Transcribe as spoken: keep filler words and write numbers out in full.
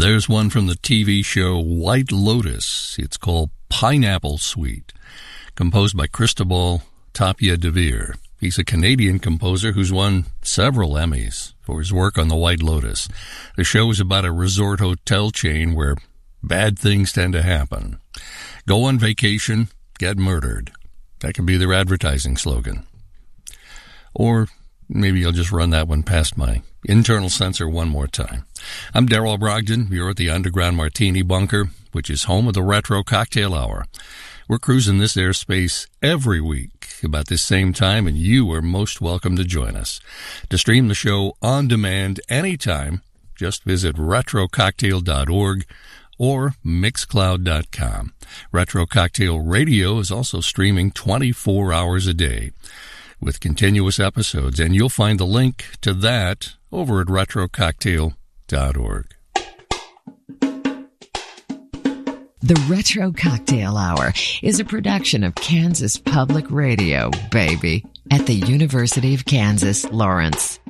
There's one from the T V show White Lotus. It's called Pineapple Suite, composed by Cristobal Tapia de Veer. He's a Canadian composer who's won several Emmys for his work on The White Lotus. The show is about a resort hotel chain where bad things tend to happen. Go on vacation, get murdered. That could be their advertising slogan. Or maybe I'll just run that one past my internal censor one more time. I'm Darrell Brogdon. You're at the Underground Martini Bunker, which is home of the Retro Cocktail Hour. We're cruising this airspace every week about this same time, and you are most welcome to join us. To stream the show on demand anytime, just visit retro cocktail dot org or mixcloud dot com. Retro Cocktail Radio is also streaming twenty-four hours a day with continuous episodes, and you'll find the link to that over at retro cocktail dot org. The Retro Cocktail Hour is a production of Kansas Public Radio, baby, at the University of Kansas, Lawrence.